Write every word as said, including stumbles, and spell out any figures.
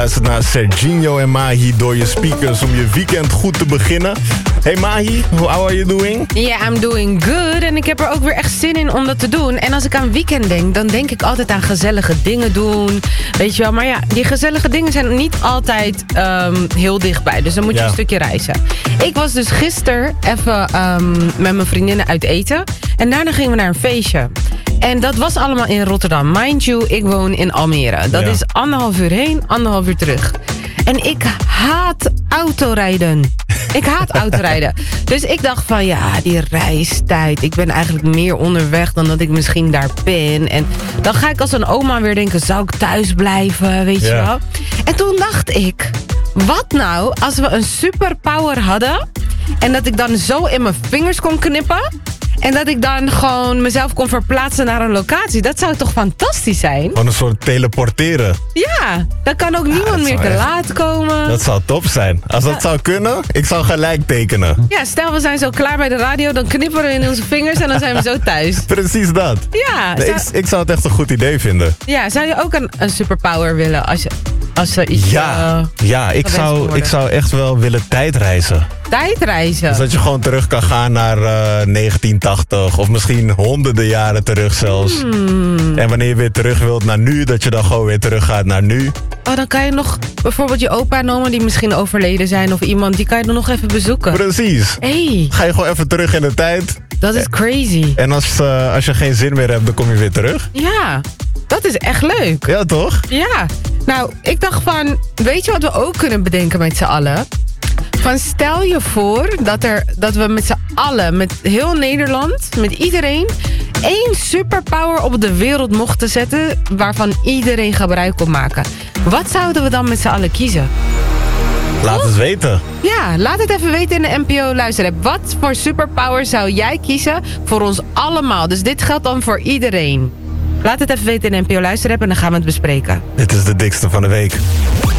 Luister naar Serginho en Mahi door je speakers om je weekend goed te beginnen. Hey Mahi, how are you doing? Yeah, I'm doing good. En ik heb er ook weer echt zin in om dat te doen. En als ik aan weekend denk, dan denk ik altijd aan gezellige dingen doen. Weet je wel, maar ja, die gezellige dingen zijn niet altijd um, heel dichtbij. Dus dan moet je ja. een stukje reizen. Ik was dus gisteren even um, met mijn vriendinnen uit eten. En daarna gingen we naar een feestje. En dat was allemaal in Rotterdam. Mind you, ik woon in Almere. Dat ja. is anderhalf uur heen, anderhalf uur terug. En ik haat autorijden. Ik haat autorijden. Dus ik dacht van ja, die reistijd. Ik ben eigenlijk meer onderweg dan dat ik misschien daar ben. En dan ga ik als een oma weer denken, zou ik thuis blijven, weet je ja. wel. En toen dacht ik, wat nou als we een superpower hadden en dat ik dan zo in mijn vingers kon knippen en dat ik dan gewoon mezelf kon verplaatsen naar een locatie. Dat zou toch fantastisch zijn? Gewoon een soort teleporteren. Ja, dan kan ook niemand ja, meer te echt laat komen. Dat zou top zijn. Als dat ja. zou kunnen, ik zou gelijk tekenen. Ja, stel we zijn zo klaar bij de radio, dan knipperen we in onze vingers en dan zijn we zo thuis. Precies dat. Ja. Nee, zou... ik, ik zou het echt een goed idee vinden. Ja, zou je ook een, een superpower willen als je... Als er iets, ja, uh, ja ik, zou, ik zou echt wel willen tijdreizen. Tijdreizen? Dus dat je gewoon terug kan gaan naar uh, negentien tachtig of misschien honderden jaren terug zelfs. Hmm. En wanneer je weer terug wilt naar nu, dat je dan gewoon weer terug gaat naar nu. Oh, dan kan je nog bijvoorbeeld je opa en oma die misschien overleden zijn of iemand, die kan je dan nog even bezoeken. Precies. Hey. Ga je gewoon even terug in de tijd. Dat is crazy. En als, uh, als je geen zin meer hebt, dan kom je weer terug. Ja, dat is echt leuk. Ja, toch? Ja. Nou, ik dacht van, weet je wat we ook kunnen bedenken met z'n allen? Van stel je voor dat, er, dat we met z'n allen, met heel Nederland, met iedereen, één superpower op de wereld mochten zetten waarvan iedereen gebruik kon maken. Wat zouden we dan met z'n allen kiezen? Laat oh? het weten. Ja, laat het even weten in de N P O luisterapp. Wat voor superpower zou jij kiezen voor ons allemaal? Dus dit geldt dan voor iedereen. Laat het even weten in de N P O luisterapp en dan gaan we het bespreken. Dit is de dikste van de week.